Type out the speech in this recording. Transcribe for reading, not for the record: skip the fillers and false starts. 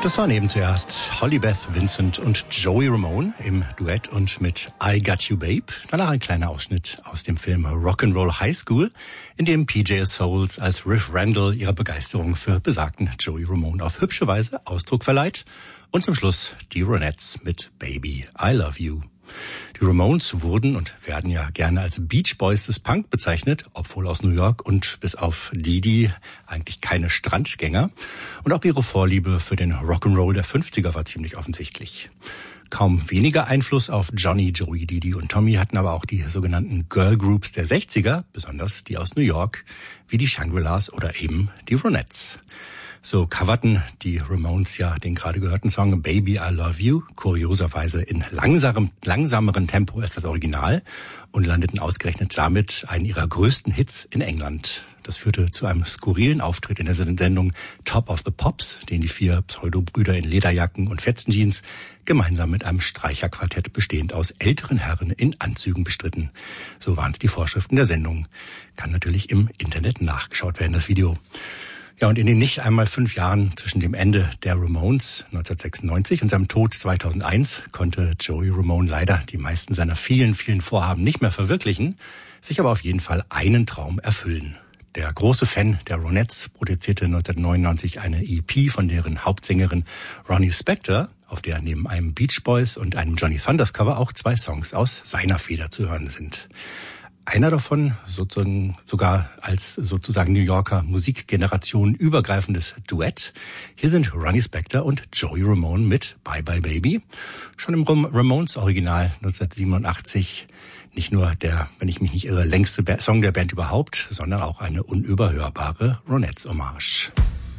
Das waren eben zuerst Holly Beth Vincent und Joey Ramone im Duett und mit I Got You Babe. Danach ein kleiner Ausschnitt aus dem Film Rock'n'Roll High School, in dem PJ Souls als Riff Randall ihrer Begeisterung für besagten Joey Ramone auf hübsche Weise Ausdruck verleiht. Und zum Schluss die Ronettes mit Baby, I Love You. Die Ramones wurden und werden ja gerne als Beach Boys des Punk bezeichnet, obwohl aus New York und bis auf Didi eigentlich keine Strandgänger. Und auch ihre Vorliebe für den Rock'n'Roll der 50er war ziemlich offensichtlich. Kaum weniger Einfluss auf Johnny, Joey, Didi und Tommy hatten aber auch die sogenannten Girl Groups der 60er, besonders die aus New York, wie die Shangri-Las oder eben die Ronettes. So coverten die Ramones ja den gerade gehörten Song Baby, I Love You, kurioserweise in langsameren Tempo als das Original und landeten ausgerechnet damit einen ihrer größten Hits in England. Das führte zu einem skurrilen Auftritt in der Sendung Top of the Pops, den die 4 Pseudo-Brüder in Lederjacken und Fetzenjeans gemeinsam mit einem Streicherquartett bestehend aus älteren Herren in Anzügen bestritten. So waren es die Vorschriften der Sendung. Kann natürlich im Internet nachgeschaut werden, das Video. Ja, und in den nicht einmal 5 Jahren zwischen dem Ende der Ramones 1996 und seinem Tod 2001 konnte Joey Ramone leider die meisten seiner vielen Vorhaben nicht mehr verwirklichen, sich aber auf jeden Fall einen Traum erfüllen. Der große Fan der Ronettes produzierte 1999 eine EP von deren Hauptsängerin Ronnie Spector, auf der neben einem Beach Boys und einem Johnny Thunders Cover auch 2 Songs aus seiner Feder zu hören sind. Einer davon sogar als sozusagen New Yorker Musikgeneration übergreifendes Duett. Hier sind Ronnie Spector und Joey Ramone mit Bye Bye Baby. Schon im Ramones Original 1987 nicht nur der, wenn ich mich nicht irre, längste Song der Band überhaupt, sondern auch eine unüberhörbare Ronettes-Hommage.